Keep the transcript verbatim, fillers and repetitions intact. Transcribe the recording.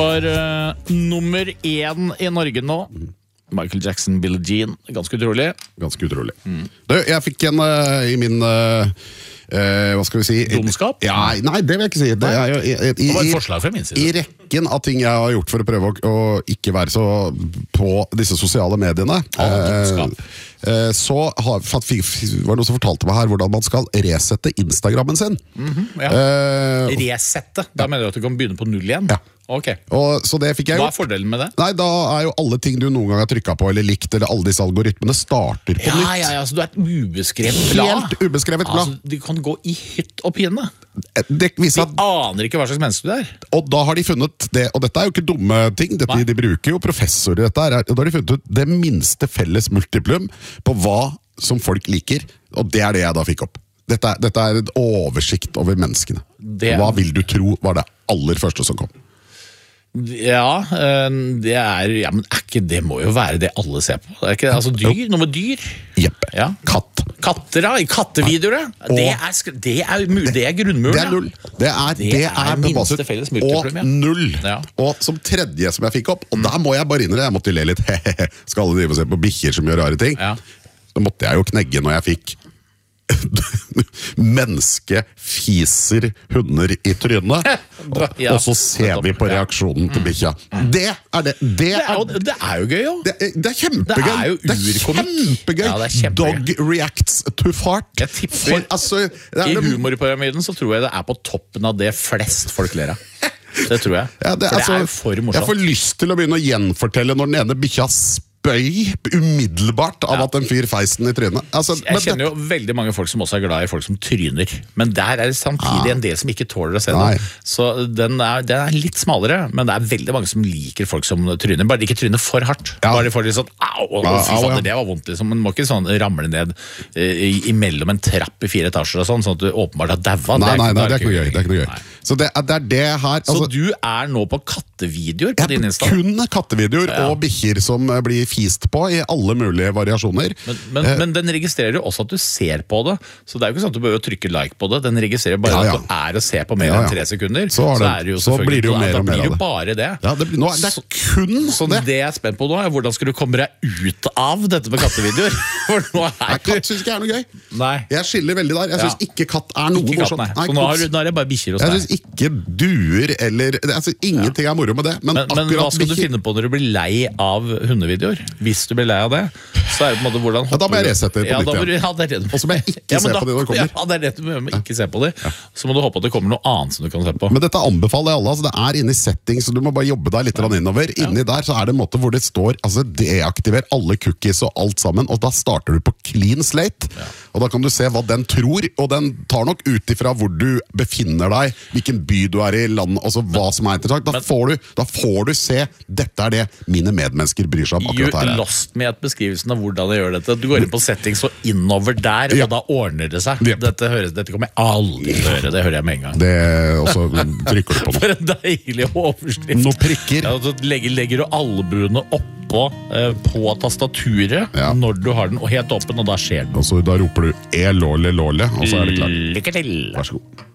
For uh, nummer én i Norge nå, Michael Jackson, Billie Jean, ganske utrolig. Ganske utrolig. Mm. Du, jeg fikk en uh, i min... Uh, Uh, hva skal vi si? Dumskap? Ja, nei, det vil jeg ikke si. Det er jo i, i, det var et forslag fra min side. I rekken av ting jeg har gjort for å prøve å, å ikke være så på disse sosiale mediene, uh, uh, så har, var det noen som fortalte meg her hvordan man skal resette Instagrammen sin. Mm-hmm, ja. uh, resette? Da ja. Mener du at du kan begynne på null igjen? Ja. Okay. Og, så det fikk jeg Hva er fordelen med det? Nei, da er jo alle ting du noen gang har trykket på eller likt, eller alle disse algoritmene starter på ja, nytt. Ja, ja, så du er et ubeskrevet blad. Helt ubeskrevet blad. Altså, de kan gå i hytt og pine. Det viser at, de aner ikke hva slags menneske du er. Og da har de funnet det, og dette er jo ikke dumme ting, dette, de bruker jo professorer i dette her, og da har de funnet ut det minste felles multiplum på hva som folk liker, og det er det jeg da fikk opp. Dette, dette er en oversikt over menneskene. Det... Hva vil du tro var det aller første som kom? Ja, det er ja, men er ikke, det må jo være det alle ser på. Det er ikke, altså dyr, noe med dyr. Jepp, ja. Katt. Katter, da, i kattevideoer. Det er, det er, det er grunnmuren. Det er null. Det er, det det er, er minste felles multiplum. Og null. Ja. Og som tredje som jeg fikk opp, og mm. der må jeg bare innrømme, jeg måtte le litt, skal alle drive og se på bikkjer som gjør rare ting. Ja. Så måtte jeg jo knegge når jeg fikk menneske fiser hunder i trynet og, ja, og så ser vi på reaksjonen til bikkja. Det er det. Det er, det er, jo, det er jo gøy jo. Det er, det er kjempegøy. Det er jo urkomikk. Ja, Dog reacts to fart. Jeg tipper, For, altså, i humorpyramiden så tror jeg det er på toppen av det flest folk ler av. Det tror jeg. Ja, det, for altså, det er jo for morsomt. Jeg får lyst til å begynne å gjenfortelle når den ene bikkja bøy umiddelbart av ja. At en fyr feisen i trynet. Altså, jeg kjenner jo veldig mange folk som også er glad i folk som tryner, men der er det samtidig ja. En del som ikke tåler å se det. Så den er, den er litt smalere, men det er veldig mange som liker folk som tryner. Bare de ikke tryner for hardt. Ja. Bare de får litt sånn, au, au, au, fy fader, det var vondt liksom. Man må ikke sånn ramle ned eh, imellom en trapp i fire etasjer og sånn, sånn at du åpenbart har daua. Nei, nei, nei, det er ikke gøy. Det er ikke gøy. Så det er, det er det her altså, så du er nå på kattevideoer på din Insta? Kun kattevideoer ja. Og bikkjer som blir fist på i alle mulige variasjoner. Men, men, eh. men den registrerer jo også at du ser på det, så det er jo ikke sånn at du behøver å trykke like på det. Den registrerer bare ja, ja. At du er å se på mer ja, ja. Enn tre sekunder. Så, det, så, er det jo så blir det jo mer og mer av det. Bare det. Ja, det, blir, nå, det er kun så det. Det jeg er spent på nå er hvordan skal du komme deg ut av dette med kattevideoer? For nå er nei, katt synes ikke er noe gøy. Nei. Jeg skiller veldig der. Jeg synes ja. Ikke katt er noe morsomt. Så nå, har du, nå er det bare bikkjer hos deg. Jeg synes ikke duer eller altså, ingenting ja. Er moro med det. Men, men, men hva skal bikkjer... du finne på når du blir lei av hundevideoer? Hvis du blir lei av det, så er det på en måte hvordan ja, da må jeg resette det på ja, nytt igjen. Ja, det er det. Og så må jeg ikke ja, se da, på det når det kommer. Ja, det er det du må ikke se på det. Ja. Så må du håpe at det kommer noe annet som du kan se på. Men dette anbefaler jeg alle. Altså, det er inne i settings, så du må bare jobbe deg litt ja. Innover. Inni ja. Der så er det en måte hvor det står altså, deaktiver alle cookies og alt sammen, og da starter du på clean slate. Ja. Og da kan du se hva den tror, og den tar nok ut ifra hvor du befinner deg, hvilken by du er i land, altså hva som er interessant. Da, men, får du, da får du se, dette er det mine medmennesker bryr seg om akkurat her. You lost me at beskrivelsen av hvordan jeg gjør dette. Du går inn på settings og innover der, ja. Og da ordner det seg. Ja. Dette, høres, dette kommer jeg aldri til å høre, det hører jeg med en gang. Det også trykker du på noe. For en deilig overskrift. Noen prikker. Ja, så legger, legger du albuene oppå eh, på tastaturet ja. Når du har den og helt åpen, og da skjer det. Og så da roper du E låle låle, og så er det klart. Lykke til! Vær så god.